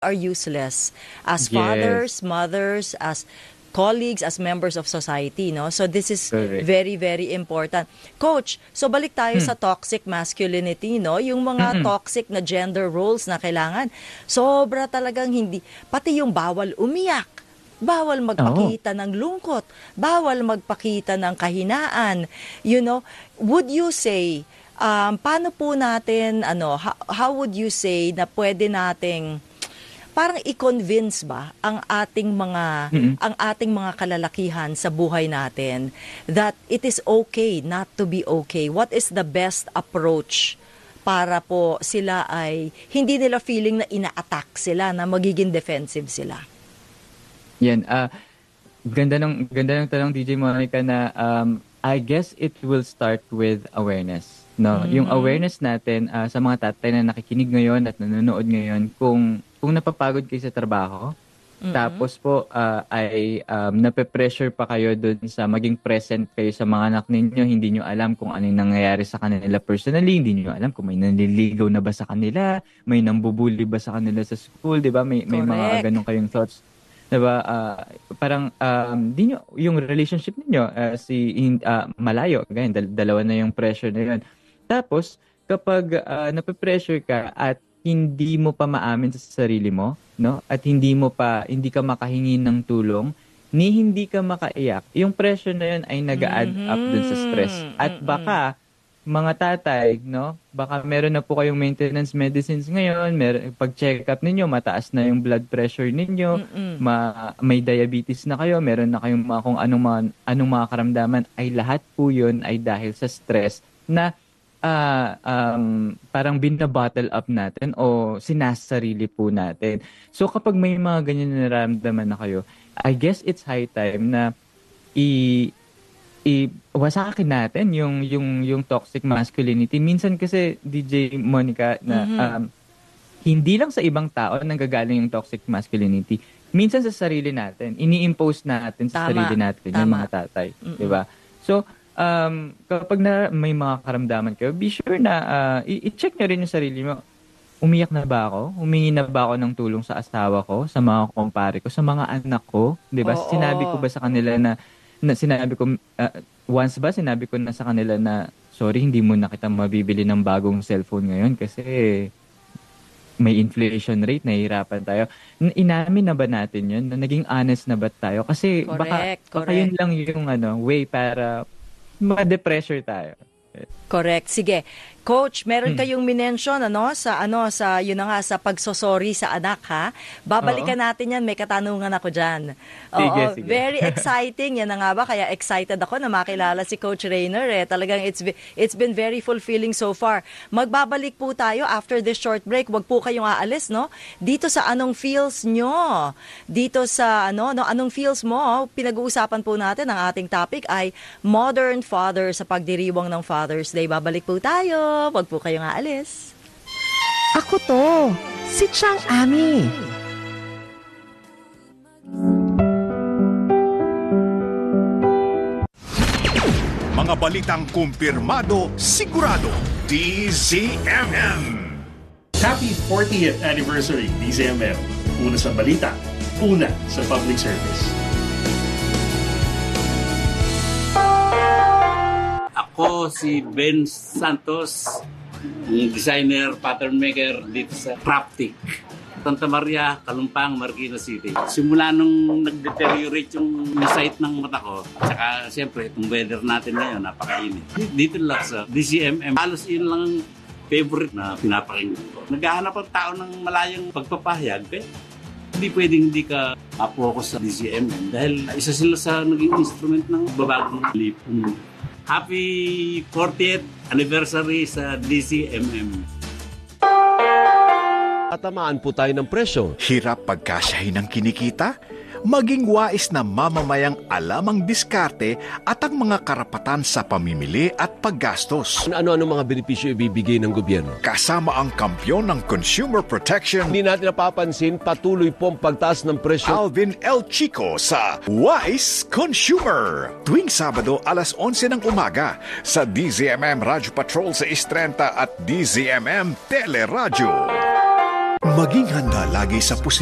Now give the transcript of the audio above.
are useless as Yes. fathers, mothers, as colleagues, as members of society, no? So this is Correct. very, very important. Coach, so balik tayo sa toxic masculinity, no? Yung mga Mm-mm. toxic na gender roles na kailangan, sobra talagang hindi, pati yung bawal umiyak, bawal Oo. magpakita ng lungkot, bawal magpakita ng kahinaan, you know? Would you say, paano po natin, how would you say na pwede nating parang i-convince ba Mm-mm. ang ating mga kalalakihan sa buhay natin that it is okay not to be okay? What is the best approach para po sila ay hindi nila feeling na ina-attack sila, na magiging defensive sila? Yan. Ganda ng tanong, DJ Monica, na I guess it will start with awareness. No, yung awareness natin sa mga tatay na nakikinig ngayon at nanonood ngayon, kung napapagod kayo sa trabaho, tapos po ay nape-pressure pa kayo dun sa maging present kayo sa mga anak ninyo, hindi nyo alam kung ano yung nangyayari sa kanila personally, hindi nyo alam kung may nanliligaw na ba sa kanila, may nambubuli ba sa kanila sa school, di ba? May mga Correct. ganun kayong thoughts. Diba? Parang di nyo, yung relationship niyo malayo, ganyan, dalawa na yung pressure na yun. Tapos, kapag nape-pressure ka at hindi mo pa maamin sa sarili mo, no? At hindi ka makahingi ng tulong, hindi ka makaiyak, yung pressure na yun ay nag-add up dun sa stress. At baka, mga tatay, no? Baka meron na po kayong maintenance medicines ngayon, pag-check up ninyo, mataas na yung blood pressure ninyo, may diabetes na kayo, meron na kayong mga kung anong mga karamdaman, ay lahat po yun ay dahil sa stress na parang binabattle up natin o sinasarili po natin. So kapag may mga ganyan na nararamdaman na kayo, I guess it's high time na iwasakin natin yung toxic masculinity. Minsan kasi, DJ Monica, na hindi lang sa ibang tao nanggagaling yung toxic masculinity. Minsan sa sarili natin, ini-impose natin sa sarili natin yung mga tatay, 'di ba? So kapag may mga karamdaman kayo, be sure na i-check nyo rin yung sarili mo. Umiyak na ba ako? Humingi na ba ako ng tulong sa asawa ko, sa mga kumpare ko, sa mga anak ko? 'Di ba? Sinabi ko ba sa kanila na sinabi ko once ba sinabi ko na sa kanila na sorry, hindi mo na kita mabibili ng bagong cellphone ngayon kasi may inflation rate, nahihirapan tayo. Inamin na ba natin yun? Naging honest na ba tayo? Kasi baka yun lang yung way para ma-depressure tayo. Correct. Sige. Coach, meron kayong minention sa yun na nga, sa pagsosorry sa anak, ha? Babalikan natin yan, may katanungan ako diyan. Sige. Very exciting yan na nga ba, kaya excited ako na makilala si Coach Rainer Talagang it's been very fulfilling so far. Magbabalik po tayo after this short break. Wag po kayong aalis, no? Dito sa Anong Feels Nyo. Dito sa Anong Feels Mo, pinag-uusapan po natin, ang ating topic ay Modern Father sa pagdiriwang ng Father's Day. Babalik po tayo. Wag po kayong aalis. Ako to, si Chang Ami. Mga balitang kumpirmado, sigurado, DZMM. Happy 40th anniversary, DZMM. Una sa balita, una sa public service. Ako si Ben Santos, designer, pattern maker dito sa Craftic, Santa Maria, Kalumpang, Marikina City. Simula nung nag-deteriorate yung sight ng mata ko, tsaka siyempre itong weather natin ngayon, napakainit. Dito lang sa DCMM, halos yun lang ang favorite na pinapakinggan ko. Naghahanap ang tao ng malayang pagpapahayag, kaya hindi pwedeng hindi ka focus sa DCMM dahil isa sila sa naging instrument ng babagong lipong. Happy 40th anniversary sa DCMM. Tatamaan po tayo ng presyo. Hirap pagkasyahin ng kinikita? Maging wais na mamamayang alam ang diskarte at ang mga karapatan sa pamimili at paggastos. Ano-ano mga benepisyo ibibigay ng gobyerno? Kasama ang kampyon ng consumer protection, Hindi natin napapansin, patuloy po ang pagtaas ng presyo. Alvin L. Chico sa Wise Consumer. Tuwing Sabado, alas 11 ng umaga sa DZMM Radio Patrol sa 6:30 at DZMM Teleradyo. Maging handa lagi sa